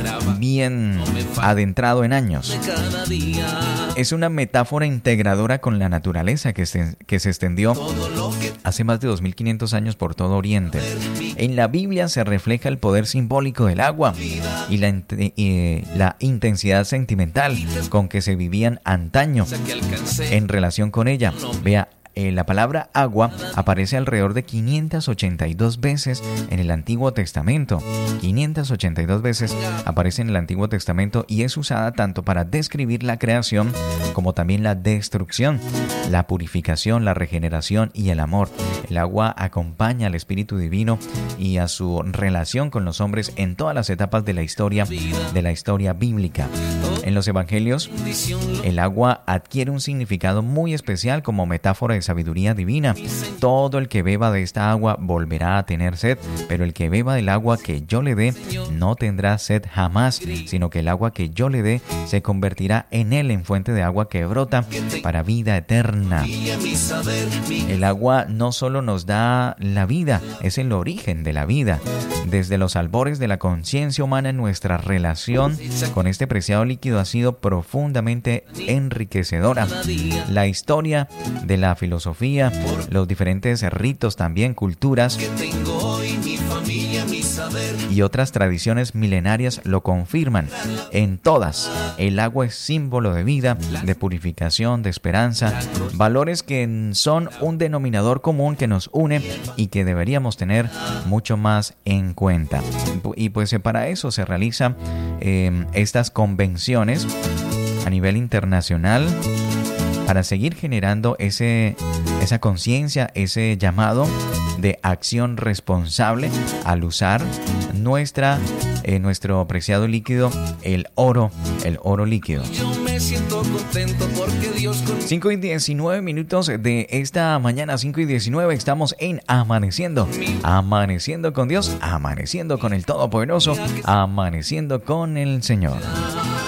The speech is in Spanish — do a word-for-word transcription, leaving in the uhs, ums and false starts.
bien adentrado en años. Es una metáfora integradora con la naturaleza que se, que se extendió hace más de dos mil quinientos años por todo Oriente. En la Biblia se refleja el poder simbólico del agua y la, eh, la intensidad sentimental con que se vivían antaño en relación con ella. Vea, Eh, la palabra agua aparece alrededor de quinientas ochenta y dos veces en el Antiguo Testamento. quinientas ochenta y dos veces aparece en el Antiguo Testamento y es usada tanto para describir la creación como también la destrucción, la purificación, la regeneración y el amor. El agua acompaña al Espíritu Divino y a su relación con los hombres en todas las etapas de la historia, de la historia bíblica. En los Evangelios, el agua adquiere un significado muy especial como metáfora de sabiduría divina. Todo el que beba de esta agua volverá a tener sed, pero el que beba del agua que yo le dé no tendrá sed jamás, sino que el agua que yo le dé se convertirá en él en fuente de agua que brota para vida eterna. El agua no solo nos da la vida, es el origen de la vida. Desde los albores de la conciencia humana, nuestra relación con este preciado líquido ha sido profundamente enriquecedora. La historia de la filosofía, los diferentes ritos también, culturas y otras tradiciones milenarias lo confirman. En todas, el agua es símbolo de vida, de purificación, de esperanza, valores que son un denominador común que nos une y que deberíamos tener mucho más en cuenta. Y pues para eso se realizan eh, estas convenciones a nivel internacional para seguir generando ese, esa conciencia, ese llamado de acción responsable al usar nuestra, eh, nuestro preciado líquido, el oro, el oro líquido. cinco y diecinueve minutos de esta mañana, cinco y diecinueve, estamos en Amaneciendo. Amaneciendo con Dios, amaneciendo con el Todopoderoso, amaneciendo con el Señor.